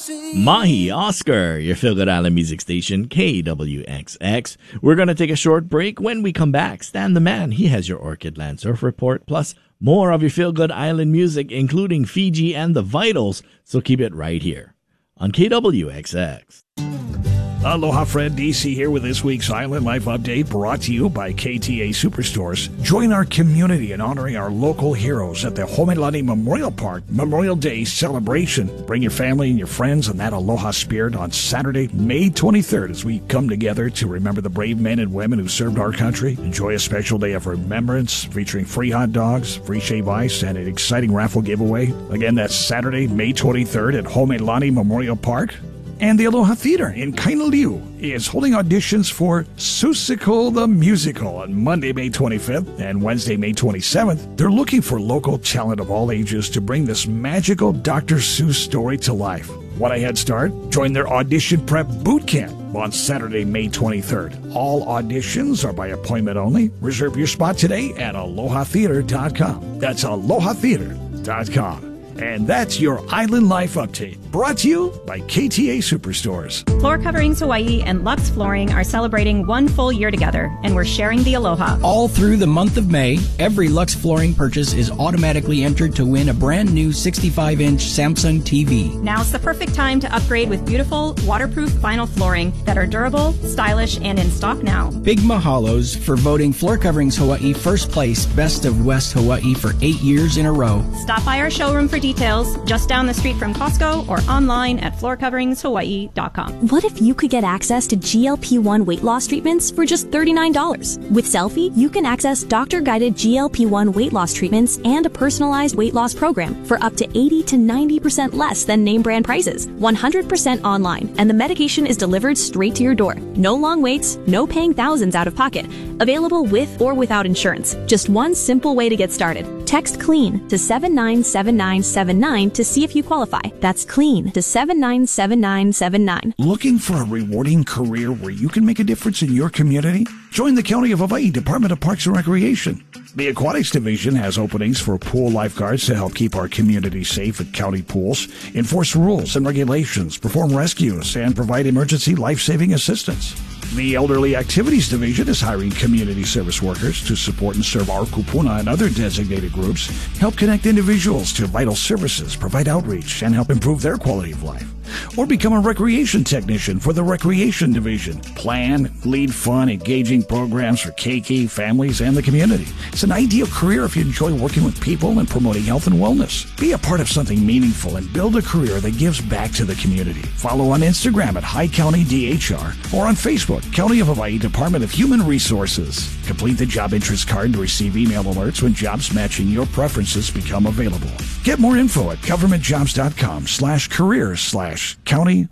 Mahi Oscar, your Feel Good Island music station, KWXX. We're going to take a short break. When we come back, Stan the Man, he has your Orchid Land Surf Report, plus more of your Feel Good Island music, including Fiji and the Vitals. So keep it right here on KWXX. Aloha, Fred DC here with this week's Island Life Update, brought to you by KTA Superstores. Join our community in honoring our local heroes at the Homelani Memorial Park Memorial Day celebration. Bring your family and your friends in that aloha spirit on Saturday, May 23rd, as we come together to remember the brave men and women who served our country. Enjoy a special day of remembrance featuring free hot dogs, free shave ice, and an exciting raffle giveaway. Again, that's Saturday, May 23rd at Homelani Memorial Park. And the Aloha Theater in Kainaliu is holding auditions for Seussical the Musical on Monday, May 25th and Wednesday, May 27th. They're looking for local talent of all ages to bring this magical Dr. Seuss story to life. Want a head start? Join their audition prep boot camp on Saturday, May 23rd. All auditions are by appointment only. Reserve your spot today at alohatheater.com. That's alohatheater.com. And that's your Island Life Update, brought to you by KTA Superstores. Floor Coverings Hawaii and Lux Flooring are celebrating 1 full year together, and we're sharing the aloha. All through the month of May, every Lux Flooring purchase is automatically entered to win a brand new 65-inch Samsung TV. Now's the perfect time to upgrade with beautiful, waterproof vinyl flooring that are durable, stylish, and in stock now. Big mahalos for voting Floor Coverings Hawaii first place Best of West Hawaii for 8 years in a row. Stop by our showroom for details, just down the street from Costco, or online at floorcoveringshawaii.com. What if you could get access to GLP-1 weight loss treatments for just $39? With Selfie, you can access doctor-guided GLP-1 weight loss treatments and a personalized weight loss program for up to 80 to 90% less than name brand prices. 100% online, and the medication is delivered straight to your door. No long waits, no paying thousands out of pocket. Available with or without insurance. Just one simple way to get started. Text CLEAN to 797979 to see if you qualify. That's CLEAN to 797979. Looking for a rewarding career where you can make a difference in your community? Join the County of Hawaii Department of Parks and Recreation. The Aquatics Division has openings for pool lifeguards to help keep our community safe at county pools, enforce rules and regulations, perform rescues, and provide emergency life-saving assistance. The Elderly Activities Division is hiring community service workers to support and serve our kupuna and other designated groups, help connect individuals to vital services, provide outreach, and help improve their quality of life. Or become a recreation technician for the Recreation Division. Plan, lead fun, engaging programs for keiki, families, and the community. It's an ideal career if you enjoy working with people and promoting health and wellness. Be a part of something meaningful and build a career that gives back to the community. Follow on Instagram at High County DHR or on Facebook, County of Hawaii Department of Human Resources. Complete the job interest card to receive email alerts when jobs matching your preferences become available. Get more info at governmentjobs.com/careers/County